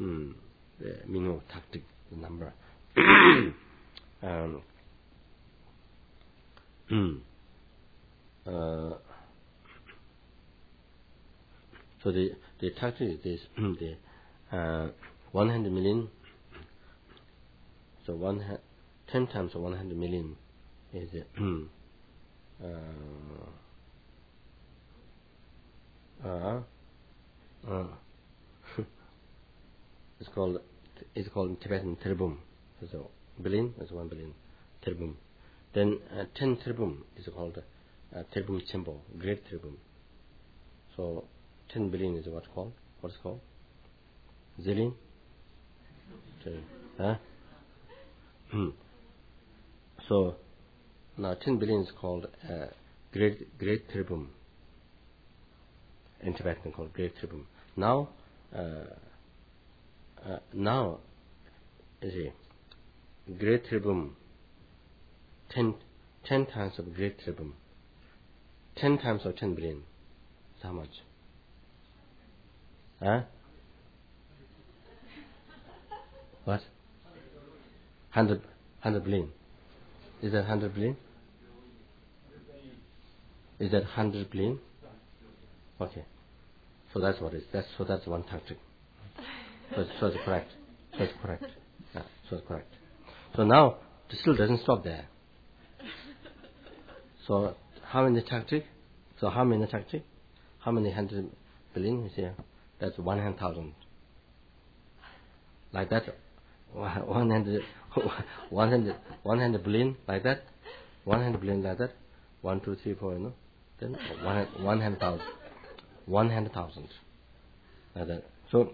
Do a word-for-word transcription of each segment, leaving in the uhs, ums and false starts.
mm, the meaning of tactic, the number. um, uh, so the the tactic is this: the uh, one hundred million. So one ha- ten times one hundred million is uh, uh, uh, it's called it's called in Tibetan tribum. So billion is one billion tribum. Then uh, ten tribum is called uh, tribum chimbo, great tribum. So ten billion is what's called what's called zillion. Huh? So now ten billion is called uh, great great tribum. In Tibetan called great tribum. Now, uh, uh, now, you see, great tribum. Ten, ten times of great tribum. Ten times of ten billion. So how much? Huh? What? Hundred, hundred billion. Is that hundred billion? Is that hundred billion? Okay. So that's what it is. That's, so that's one tactic. So it's, so it's correct. So it's correct. Yeah, so it's correct. So now, it still doesn't stop there. So how many tactic? So how many tactic? How many hundred billion is here? That's one hundred thousand. Like that, one hundred, one hundred, one hundred billion like that, one hundred billion like that, one, two, three, four, you know, then one, one hundred thousand, one hundred thousand like that. So,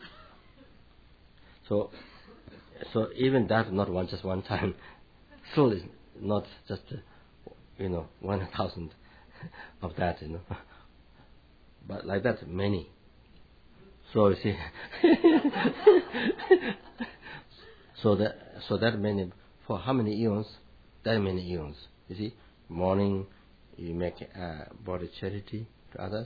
so, so even that not one just one time, still is not just you know one hundred thousand of that, you know, but like that many. So you see, so that so that many for how many eons? That many eons. You see, morning you make uh, body charity to others.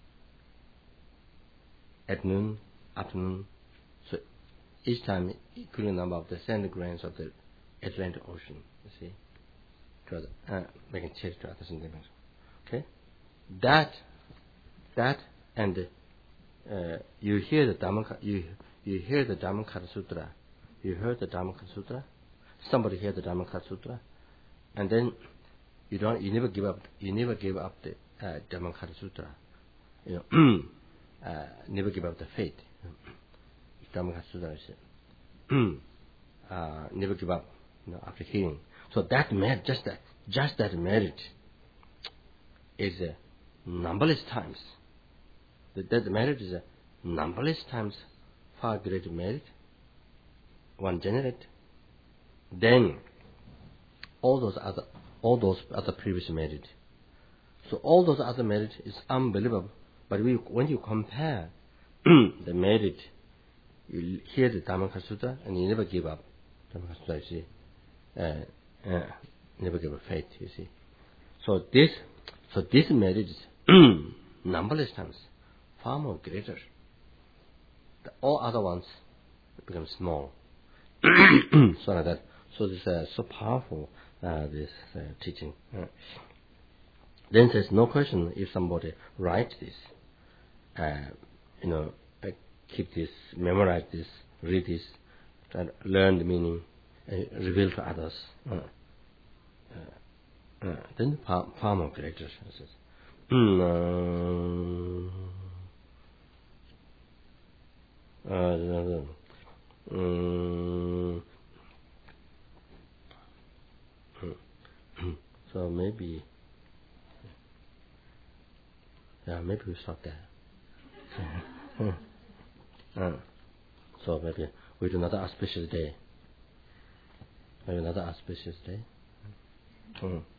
At noon, afternoon. So each time equal number of the sand grains of the Atlantic Ocean. You see, to other, uh, making charity to others in the okay. That that and. The, Uh, you hear the Dhammakaya, you you hear the Dhammakaya Sutra. You heard the Dhammakaya Sutra. Somebody heard the Dhammakaya Sutra, and then you don't. You never give up. You never give up the uh, Dhammakaya Sutra. You know, uh, never give up the faith. Dhammakaya Sutra is uh, never give up. You know, after hearing. So that merit, just that, just that merit, is uh, numberless times. That, that merit is a numberless times far greater merit one generate. Then all those other all those other previous merit. So all those other merit is unbelievable. But we, when you compare the merit, you hear the Dhammakaya Sutta and you never give up. Dhammakaya Sutta, you see, uh, uh, never give up faith. You see. So this, so this merit is numberless times. Far more greater. The, all other ones become small. So like that. So this is uh, so powerful. Uh, this uh, teaching. Uh. Then there's no question if somebody writes this, uh, you know, uh, keep this, memorize this, read this, try to learn the meaning, uh, reveal to others. Uh, uh, uh, then far, far more greater. Mm, uh, Uh, um, so maybe, yeah, maybe we stop there. uh, so maybe we do another auspicious day. Maybe another auspicious day. Mm.